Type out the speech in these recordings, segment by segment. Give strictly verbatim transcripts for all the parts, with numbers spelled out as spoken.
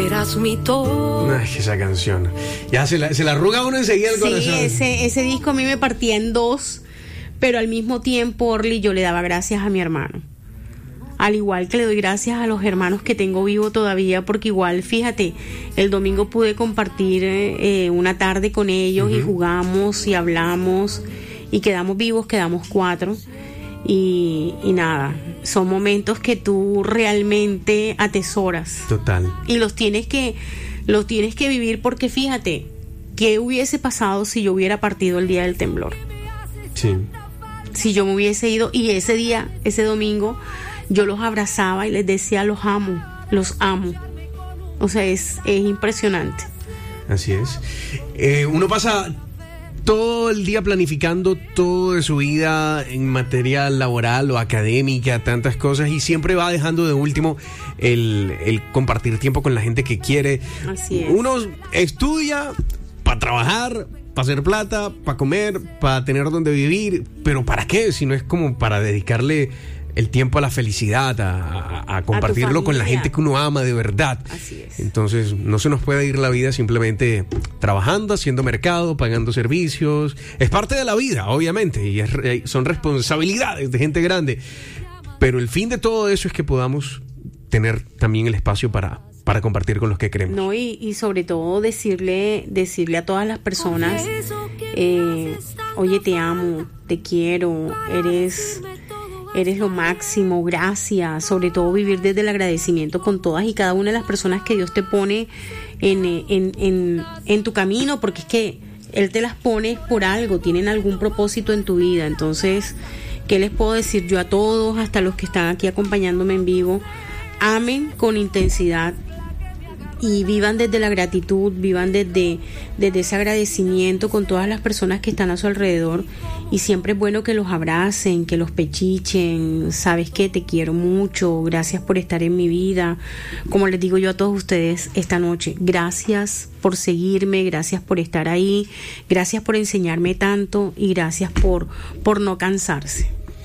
Eras mi todo. Ay, esa canción. Ya se la, se la arruga uno enseguida el sí, corazón. Sí, ese, ese disco a mí me partía en dos, pero al mismo tiempo, Orly, yo le daba gracias a mi hermano. Al igual que le doy gracias a los hermanos que tengo vivo todavía, porque igual, fíjate, el domingo pude compartir eh, una tarde con ellos, uh-huh. y jugamos y hablamos y quedamos vivos, quedamos cuatro. Y, y nada, son momentos que tú realmente atesoras. Total. Y los tienes que, los tienes que vivir, porque fíjate, ¿qué hubiese pasado si yo hubiera partido el día del temblor? Sí. Si yo me hubiese ido, y ese día, ese domingo, yo los abrazaba y les decía los amo, los amo. O sea, es, es impresionante. Así es. Eh, uno pasa todo el día planificando todo de su vida en materia laboral o académica, tantas cosas, y siempre va dejando de último el, el compartir tiempo con la gente que quiere. Así es. Uno estudia para trabajar, para hacer plata, para comer, para tener donde vivir, pero ¿para qué? Si no es como para dedicarle el tiempo a la felicidad, a, a, a compartirlo a con la gente que uno ama de verdad. Así es. Entonces no se nos puede ir la vida simplemente trabajando, haciendo mercado, pagando servicios. Es parte de la vida, obviamente, y es, son responsabilidades de gente grande, pero el fin de todo eso es que podamos tener también el espacio para, para compartir con los que queremos. No, y, y sobre todo decirle, decirle a todas las personas, eh, oye, te amo, te quiero, eres... Eres lo máximo, gracias. Sobre todo vivir desde el agradecimiento con todas y cada una de las personas que Dios te pone en, en, en, en tu camino, porque es que Él te las pone por algo, tienen algún propósito en tu vida. Entonces, ¿qué les puedo decir yo a todos, hasta los que están aquí acompañándome en vivo? Amen con intensidad y vivan desde la gratitud, vivan desde, desde ese agradecimiento con todas las personas que están a su alrededor. Y siempre es bueno que los abracen, que los pechichen. Sabes que te quiero mucho, gracias por estar en mi vida. Como les digo yo a todos ustedes esta noche, gracias por seguirme, gracias por estar ahí, gracias por enseñarme tanto y gracias por, por no cansarse.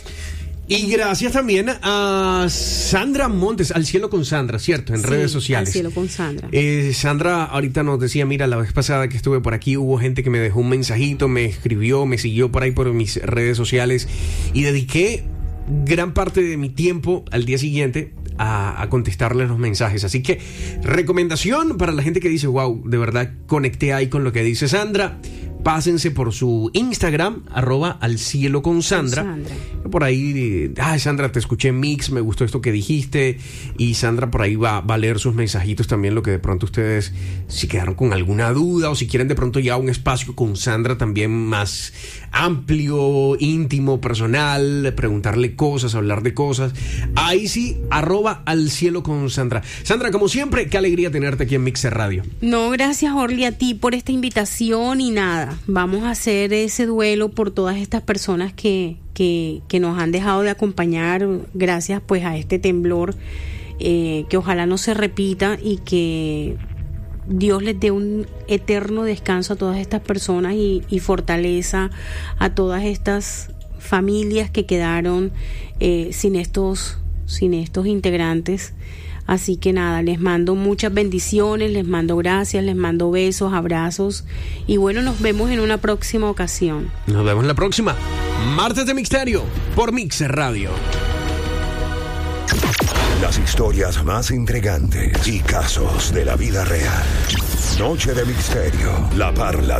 Y gracias también a Sandra Montes, Al Cielo con Sandra, ¿cierto? En sí, redes sociales. Al Cielo con Sandra. Eh, Sandra ahorita nos decía, mira, la vez pasada que estuve por aquí hubo gente que me dejó un mensajito, me escribió, me siguió por ahí por mis redes sociales y dediqué gran parte de mi tiempo al día siguiente a, a contestarles los mensajes. Así que recomendación para la gente que dice, wow, de verdad conecté ahí con lo que dice Sandra. Pásense por su Instagram, arroba Al Cielo con Sandra. Sandra. Por ahí, ay, Sandra, te escuché en Mix, me gustó esto que dijiste. Y Sandra por ahí va, va a leer sus mensajitos también, lo que de pronto ustedes, si quedaron con alguna duda o si quieren de pronto ya un espacio con Sandra también más amplio, íntimo, personal, preguntarle cosas, hablar de cosas. Ahí sí, arroba Al Cielo con Sandra. Sandra, como siempre, qué alegría tenerte aquí en Mixer Radio. No, gracias, Orly, a ti por esta invitación y nada. Vamos a hacer ese duelo por todas estas personas que, que, que nos han dejado de acompañar gracias pues a este temblor, eh, que ojalá no se repita y que Dios les dé un eterno descanso a todas estas personas y, y fortaleza a todas estas familias que quedaron eh, sin estos, sin estos integrantes. Así que nada, les mando muchas bendiciones, les mando gracias, les mando besos, abrazos y bueno, nos vemos en una próxima ocasión. Nos vemos en la próxima. Martes de Misterio por Mixer Radio. Las historias más intrigantes y casos de la vida real. Noche de Misterio. La Parla